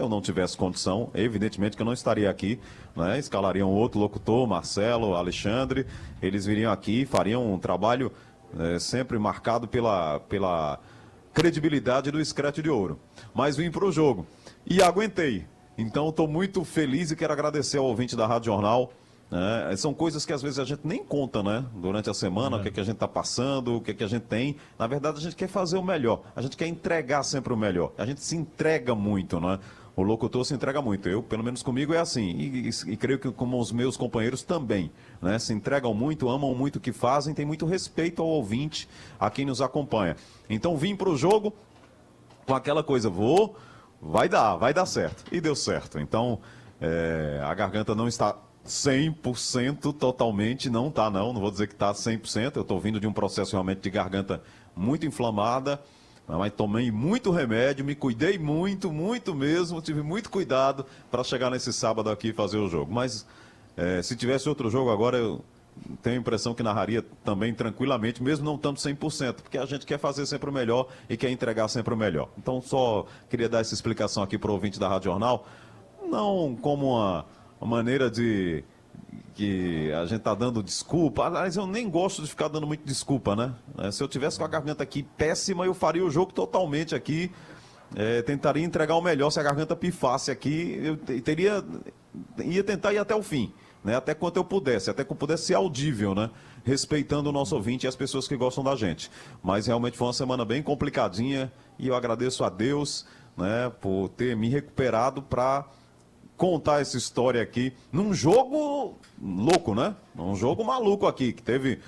eu não tivesse condição, evidentemente que eu não estaria aqui, né? Escalariam outro locutor, Marcelo, Alexandre, eles viriam aqui e fariam um trabalho sempre marcado pela credibilidade do Scratch de Ouro. Mas vim para o jogo e aguentei. Então estou muito feliz e quero agradecer ao ouvinte da Rádio Jornal. São coisas que às vezes a gente nem conta, né? Durante a semana, o que é que a gente está passando, o que é que a gente tem. Na verdade, a gente quer fazer o melhor. A gente quer entregar sempre o melhor. A gente se entrega muito, né? O locutor se entrega muito. Eu, pelo menos comigo, é assim. E creio que como os meus companheiros também, né? Se entregam muito, amam muito o que fazem, têm muito respeito ao ouvinte, a quem nos acompanha. Então, vim para o jogo com aquela coisa, vai dar certo. E deu certo. Então, a garganta não está 100% totalmente, não tá não vou dizer que está 100%, eu estou vindo de um processo realmente de garganta muito inflamada, mas tomei muito remédio, me cuidei muito mesmo, tive muito cuidado para chegar nesse sábado aqui e fazer o jogo. Mas se tivesse outro jogo agora, eu tenho a impressão que narraria também tranquilamente, mesmo não tanto 100%, porque a gente quer fazer sempre o melhor e quer entregar sempre o melhor. Então só queria dar essa explicação aqui para o ouvinte da Rádio Jornal, não como uma maneira de que a gente tá dando desculpa. Aliás, eu nem gosto de ficar dando muito desculpa, né? Se eu tivesse com a garganta aqui péssima, eu faria o jogo totalmente aqui. Tentaria entregar o melhor. Se a garganta pifasse aqui, ia tentar ir até o fim, né? Até quanto eu pudesse, até que eu pudesse ser audível, né? Respeitando o nosso ouvinte e as pessoas que gostam da gente. Mas realmente foi uma semana bem complicadinha e eu agradeço a Deus, né, por ter me recuperado para contar essa história aqui num jogo louco, né? Um jogo maluco aqui, que teve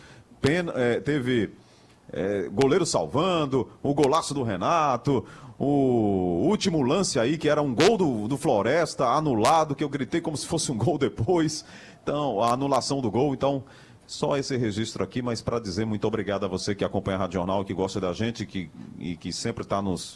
goleiro salvando, o golaço do Renato, o último lance aí, que era um gol do Floresta, anulado, que eu gritei como se fosse um gol depois. Então, a anulação do gol. Então, só esse registro aqui, mas para dizer muito obrigado a você que acompanha a Rádio Jornal, que gosta da gente e que sempre está nos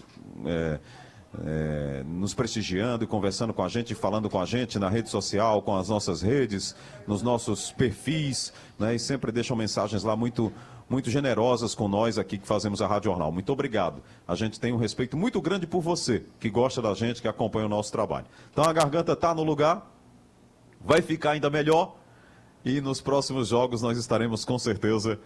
prestigiando e conversando com a gente, falando com a gente na rede social, com as nossas redes, nos nossos perfis, né? E sempre deixam mensagens lá muito generosas com nós aqui que fazemos a Rádio Jornal. Muito obrigado. A gente tem um respeito muito grande por você, que gosta da gente, que acompanha o nosso trabalho. Então a garganta está no lugar, vai ficar ainda melhor e nos próximos jogos nós estaremos com certeza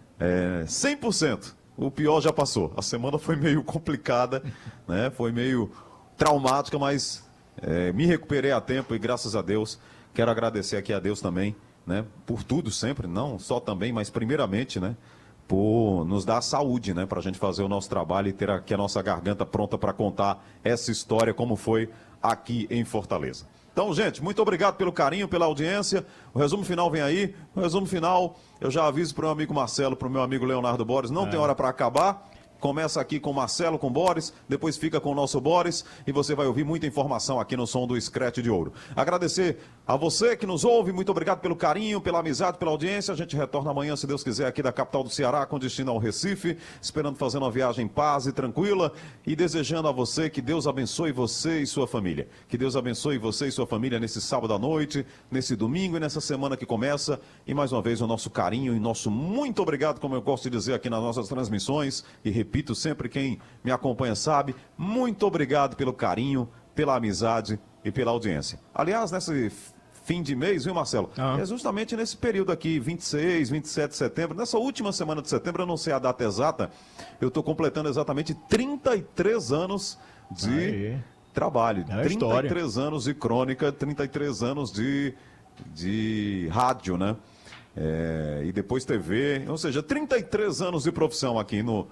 100%. O pior já passou. A semana foi meio complicada, né? Foi meio traumática, mas me recuperei a tempo e graças a Deus. Quero agradecer aqui a Deus também, né? Por tudo sempre, não só também, mas primeiramente, né? Por nos dar saúde, né? Para a gente fazer o nosso trabalho e ter aqui a nossa garganta pronta para contar essa história como foi aqui em Fortaleza. Então, gente, muito obrigado pelo carinho, pela audiência. O resumo final vem aí. O resumo final, eu já aviso para o meu amigo Marcelo, para o meu amigo Leonardo Boris, não tem hora para acabar. Começa aqui com o Marcelo, com o Boris, depois fica com o nosso Boris e você vai ouvir muita informação aqui no som do Scratch de Ouro. Agradecer a você que nos ouve, muito obrigado pelo carinho, pela amizade, pela audiência. A gente retorna amanhã, se Deus quiser, aqui da capital do Ceará, com destino ao Recife, esperando fazer uma viagem em paz e tranquila e desejando a você que Deus abençoe você e sua família. Que Deus abençoe você e sua família nesse sábado à noite, nesse domingo e nessa semana que começa. E mais uma vez o nosso carinho e nosso muito obrigado, como eu gosto de dizer aqui nas nossas transmissões, e repito sempre, quem me acompanha sabe, muito obrigado pelo carinho, pela amizade e pela audiência. Aliás, nesse fim de mês, viu, Marcelo? É justamente nesse período aqui, 26, 27 de setembro, nessa última semana de setembro, eu não sei a data exata, eu estou completando exatamente 33 anos de trabalho, 33 anos de crônica, 33 anos de rádio, né? E depois TV, ou seja, 33 anos de profissão aqui no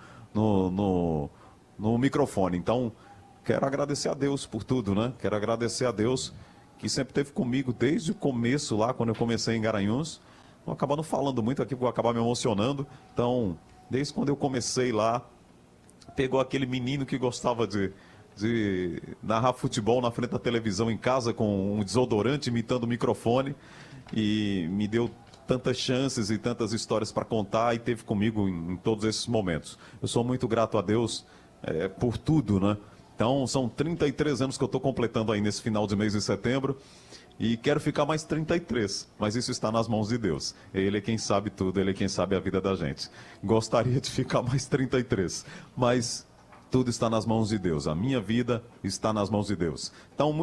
microfone. Então, quero agradecer a Deus por tudo, né? Quero agradecer a Deus que sempre esteve comigo desde o começo lá, quando eu comecei em Garanhuns. Vou acabar não falando muito aqui, vou acabar me emocionando. Então, desde quando eu comecei lá, pegou aquele menino que gostava de narrar futebol na frente da televisão em casa com um desodorante imitando o microfone e me deu tantas chances e tantas histórias para contar e teve comigo em todos esses momentos. Eu sou muito grato a Deus por tudo, né? Então, são 33 anos que eu estou completando aí nesse final de mês de setembro e quero ficar mais 33, mas isso está nas mãos de Deus. Ele é quem sabe tudo, ele é quem sabe a vida da gente. Gostaria de ficar mais 33, mas tudo está nas mãos de Deus. A minha vida está nas mãos de Deus. Então,